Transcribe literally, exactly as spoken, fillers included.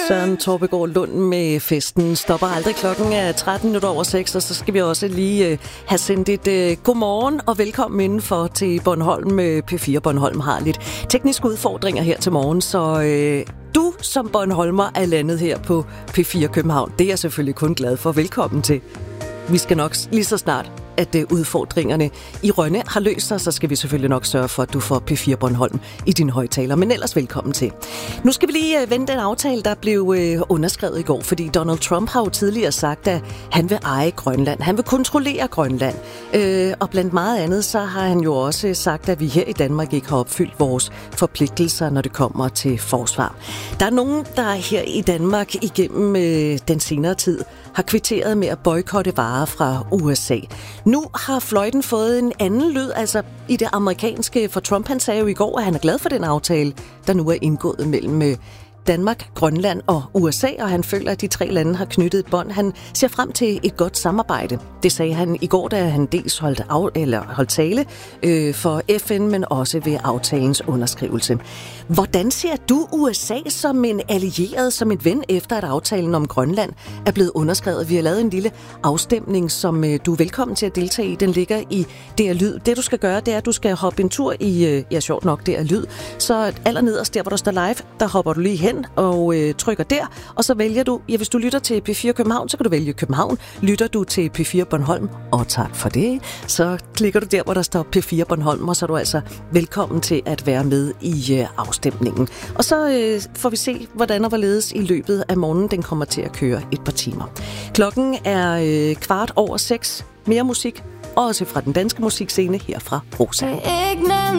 Søren Torbegaard Lund med festen stopper aldrig. Klokken er tretten minutter over seks, og så skal vi også lige øh, have sendt et øh, godmorgen og velkommen indenfor til Bornholm. øh, P fire Bornholm har lidt tekniske udfordringer her til morgen, så øh, du som Bornholmer er landet her på P fire København. Det er jeg selvfølgelig kun glad for. Velkommen til. Vi skal nok lige så snart, at udfordringerne i Rønne har løst sig, så skal vi selvfølgelig nok sørge for, at du får P fire Bornholm i dine højtaler. Men ellers velkommen til. Nu skal vi lige vende den aftale, der blev underskrevet i går, fordi Donald Trump har jo tidligere sagt, at han vil eje Grønland. Han vil kontrollere Grønland. Og blandt meget andet, så har han jo også sagt, at vi her i Danmark ikke har opfyldt vores forpligtelser, når det kommer til forsvar. Der er nogen, der her i Danmark igennem den senere tid har kvitteret med at boykotte varer fra U S A. Nu har fløjten fået en anden lyd, altså i det amerikanske, for Trump han sagde jo i går, at han er glad for den aftale, der nu er indgået mellem Danmark, Grønland og U S A, og han føler, at de tre lande har knyttet et bånd. Han ser frem til et godt samarbejde. Det sagde han i går, da han dels holdt, af, eller holdt tale øh, for F N, men også ved aftalens underskrivelse. Hvordan ser du U S A som en allieret, som en ven, efter at aftalen om Grønland er blevet underskrevet? Vi har lavet en lille afstemning, som øh, du er velkommen til at deltage i. Den ligger i D R Lyd. Det du skal gøre, det er, at du skal hoppe en tur i, øh, ja sjovt nok, D R Lyd. Så allernederst der, hvor der står live, der hopper du lige hen og øh, trykker der, og så vælger du, ja, hvis du lytter til P fire København, så kan du vælge København. Lytter du til P fire Bornholm, og tak for det, så klikker du der, hvor der står P fire Bornholm, og så er du altså velkommen til at være med i øh, afstemningen. Og så øh, får vi se, hvordan og hvorledes i løbet af morgenen den kommer til at køre et par timer. Klokken er øh, kvart over seks. Mere musik, også fra den danske musikscene her fra Rosa.